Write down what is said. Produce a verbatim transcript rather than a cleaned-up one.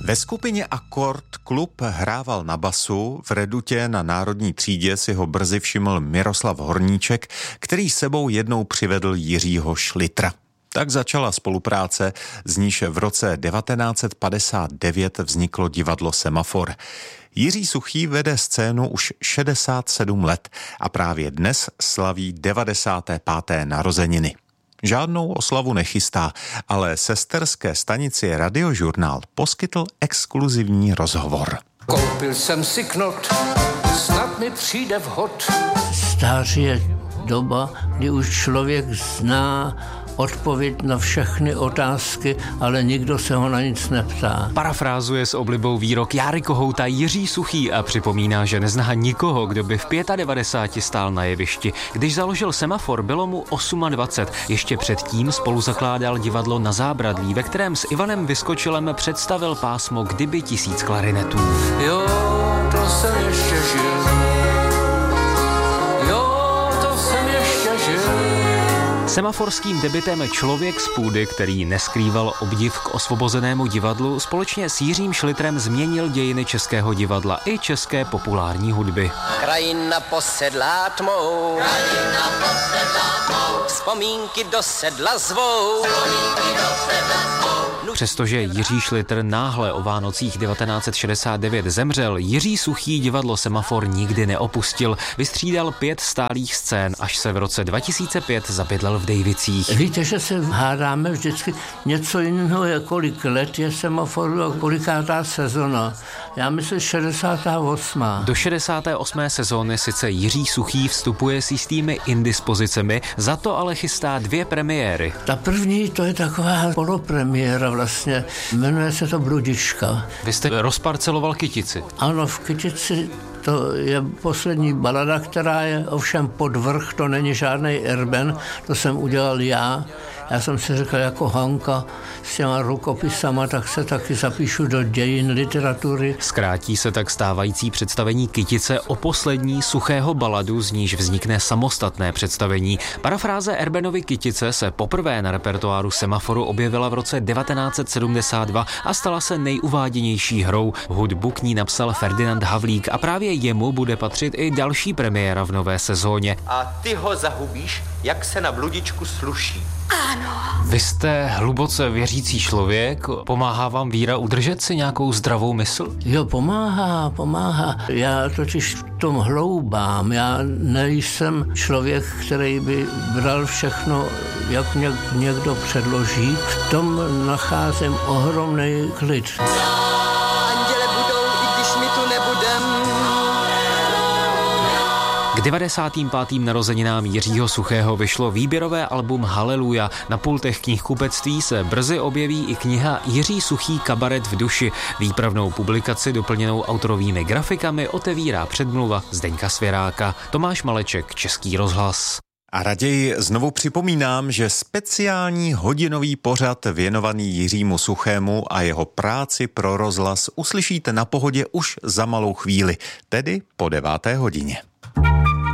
Ve skupině Akord klub hrával na basu, v redutě na národní třídě si ho brzy všiml Miroslav Horníček, který s sebou jednou přivedl Jiřího Šlitra. Tak začala spolupráce, z níž v roce devatenáct set padesát devět vzniklo divadlo Semafor. Jiří Suchý vede scénu už šedesát sedm let a právě dnes slaví devadesáté páté narozeniny. Žádnou oslavu nechystá, ale sesterské stanici Radiožurnál poskytl exkluzivní rozhovor. Koupil jsem si knot, snad mi přijde vhod. Stáří je doba, kdy už člověk zná odpověď na všechny otázky, ale nikdo se ho na nic neptá. Parafrázuje s oblibou výrok Járy Kohouta Jiří Suchý a připomíná, že nezná nikoho, kdo by v devadesát pět stál na jevišti. Když založil Semafor, bylo mu dvacet osm. Ještě předtím spolu zakládal divadlo Na zábradlí, ve kterém s Ivanem Vyskočilem představil pásmo Kdyby tisíc klarinetů. Jo, to jsem ještě žil. Jo, to jsem ještě žil. Semaforským debutem Člověk z půdy, který neskrýval obdiv k osvobozenému divadlu, společně s Jiřím Šlitrem změnil dějiny českého divadla i české populární hudby. Krajina posedlá tmou, krajina posedlá tmou, vzpomínky do sedla zvou, vzpomínky do sedla zvou. Přestože Jiří Šlitr náhle o Vánocích devatenáct set šedesát devět zemřel, Jiří Suchý divadlo Semafor nikdy neopustil. Vystřídal pět stálých scén, až se v roce dva tisíce pět zabydlel v Dejvicích. Víte, že se hádáme vždycky něco jiného, jak kolik let je Semaforu a kolikátá sezona. Já myslím šedesátá osmá. Do šedesáté osmé sezóny sice Jiří Suchý vstupuje s jistými indispozicemi, za to ale chystá dvě premiéry. Ta první, to je taková polopremiéra vlastně, jmenuje se to Bludička. Vy jste rozparceloval Kytici. Ano, v Kytici to je poslední balada, která je ovšem pod vrch, to není žádný Erben, to jsem udělal já. Já jsem si řekl jako Hanka s těma rukopisama, tak se taky zapíšu do dějin literatury. Zkrátí se tak stávající představení Kytice o poslední Suchého baladu, z níž vznikne samostatné představení. Parafráze Erbenovy Kytice se poprvé na repertoáru Semaforu objevila v roce devatenáct set sedmdesát dva a stala se nejuváděnější hrou. Hudbu k ní napsal Ferdinand Havlík a právě jemu bude patřit i další premiéra v nové sezóně. A ty ho zahubíš, jak se na bludičku sluší. Ano. Vy jste hluboce věřící člověk, pomáhá vám víra udržet si nějakou zdravou mysl? Jo, pomáhá, pomáhá. Já totiž v tom hloubám, já nejsem člověk, který by bral všechno, jak někdo předloží. V tom nacházím ohromný klid. Anděle budou, i když mi tu nebudem. K devadesátým pátým narozeninám Jiřího Suchého vyšlo výběrové album Haleluja. Na pultech knihkupectví se brzy objeví i kniha Jiří Suchý kabaret v duši. Výpravnou publikaci doplněnou autorovými grafikami otevírá předmluva Zdeňka Svěráka. Tomáš Maleček, Český rozhlas. A raději znovu připomínám, že speciální hodinový pořad věnovaný Jiřímu Suchému a jeho práci pro rozhlas uslyšíte na Pohodě už za malou chvíli, tedy po deváté hodině.